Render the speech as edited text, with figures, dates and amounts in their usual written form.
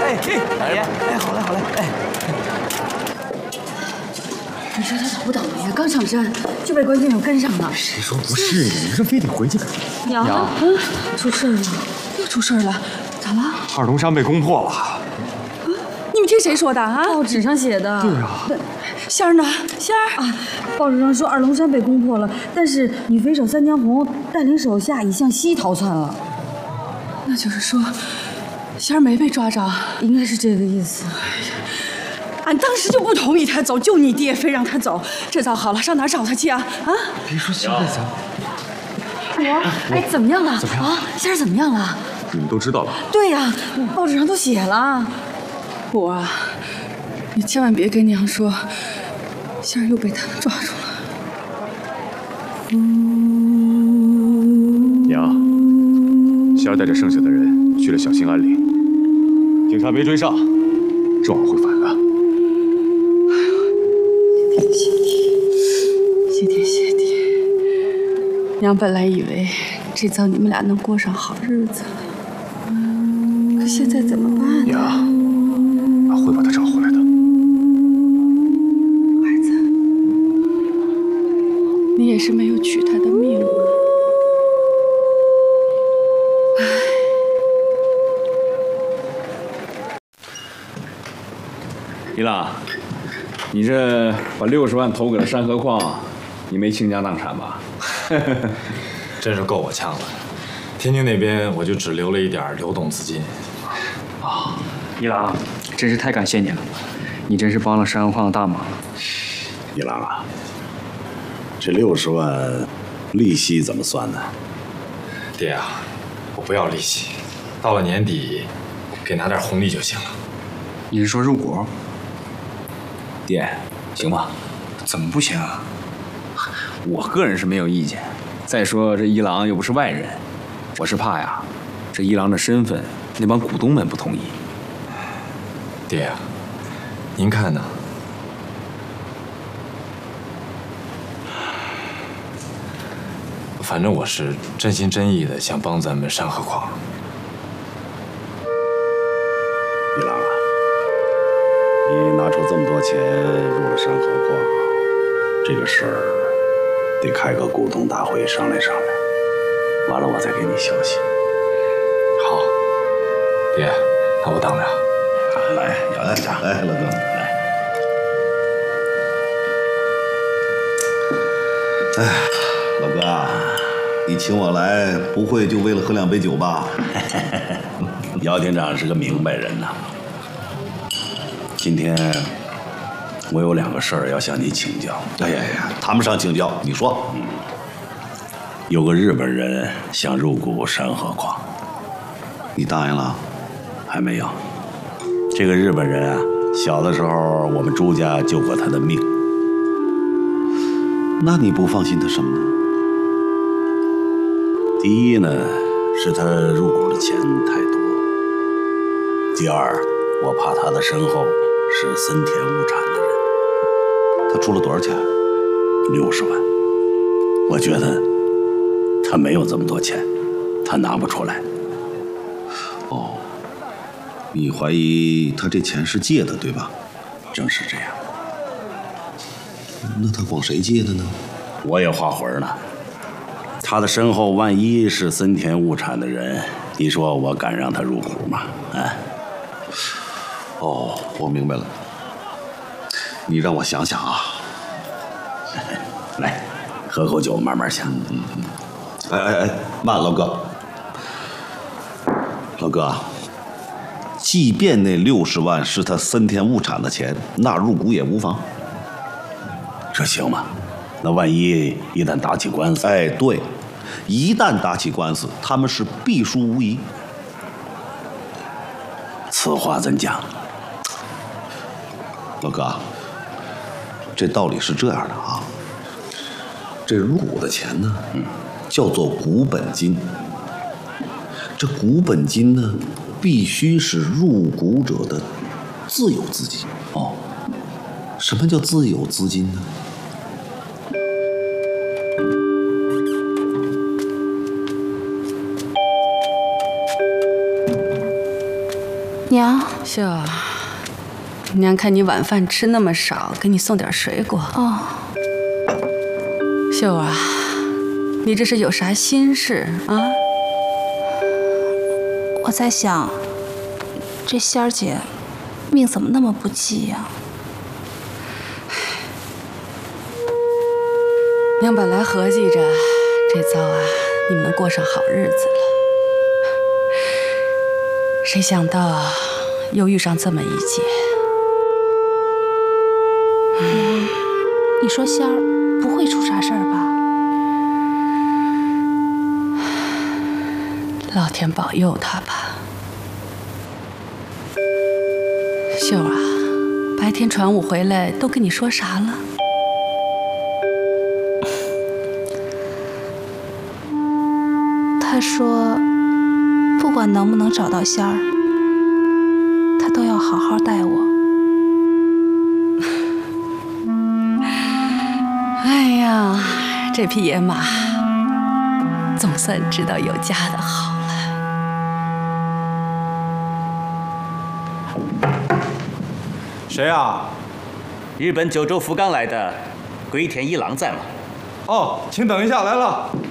哎，哎，好嘞，好嘞，哎。 你说他倒不倒霉啊？刚上山就被关键友跟上了。 谁说不是呢？你说非得回去。 娘，出事了，又出事了，咋了？ 二龙山被攻破了。 你们听谁说的啊？ 报纸上写的。 对啊。 仙儿呢？仙儿啊，报纸上说二龙山被攻破了，但是女匪首三江红带领手下已向西逃窜了。 那就是说，仙儿没被抓着， 应该是这个意思。 俺当时就不同意他走，就你爹非让他走。这遭好了，上哪儿找他去啊？啊！ 别说现在咱。 哎，怎么样了？ 怎么样啊？仙儿怎么样了？ 你们都知道了？ 对呀，报纸上都写了。 我啊，你千万别跟娘说，仙儿又被他们抓住了。 娘，仙儿带着剩下的人去了小兴安岭，警察没追上，正好会返的。 谢天谢地，娘本来以为这遭你们俩能过上好日子了，可现在怎么办呢？ 娘，俺会把他找回来的。 孩子，你也是没有取他的命啊！ 一郎，你这把60万投给了山河矿，你没倾家荡产吧？ 真是够我呛了。天津那边我就只留了一点流动资金。 一郎，真是太感谢你了，你真是帮了山河矿的大忙。 一郎啊，这60万利息怎么算呢？ 爹啊，我不要利息，到了年底给拿点红利就行了。 你是说入股？ 爹，行吧？ 怎么不行啊？我个人是没有意见。再说这一郎又不是外人，我是怕呀，这一郎的身份，那帮股东们不同意。 爹啊，您看呢？反正我是真心真意的想帮咱们山河矿。 一郎啊，你拿出这么多钱入了山河矿，这个事儿得开个股东大会商量商量，完了我再给你消息。 好，爹，那我等着。 来，咬点茶，来，老哥，来。哎，老哥啊，你请我来，不会就为了喝2杯酒吧？姚厅长是个明白人呐。今天我有2个事儿要向你请教。哎呀呀，谈不上请教，你说。有个日本人想入股山河矿，你答应了？还没有。这个日本人啊，小的时候我们朱家救过他的命。那你不放心他什么呢？第一呢，是他入股的钱太多；第二，我怕他的身后是森田物产的人。他出了多少钱？60万。我觉得他没有这么多钱，他拿不出来。哦，你怀疑他这钱是借的，对吧？正是这样。那他管谁借的呢？我也画魂呢。他的身后万一是森田物产的人，你说我敢让他入股吗？啊？哦，我明白了。你让我想想啊。来，喝口酒，慢慢想。哎，慢，老哥。老哥，即便那60万是他森田物产的钱，那入股也无妨。这行吗？那万一旦打起官司，哎，对，一旦打起官司，他们是必输无疑。此话怎讲？老哥，这道理是这样的啊，这入股的钱呢，叫做股本金。这股本金呢，必须是入股者的自有资金。哦，什么叫自有资金呢？ 娘， 秀儿，娘看你晚饭吃那么少，给你送点水果。 哦， 秀儿啊，你这是有啥心事啊？ 我在想，这仙儿姐命怎么那么不济呀？ 娘本来合计着，这遭啊，你们能过上好日子了。谁想到又遇上这么一劫。 你说仙儿不会出啥事儿吧？ 老天保佑他吧。秀儿啊，白天传武回来都跟你说啥了？ 他说，不管能不能找到仙儿，他都要好好待我。 哎呀，这匹野马总算知道有家的好了。 谁啊？ 日本九州福冈来的龟田一郎在吗？ 哦，请等一下，来了。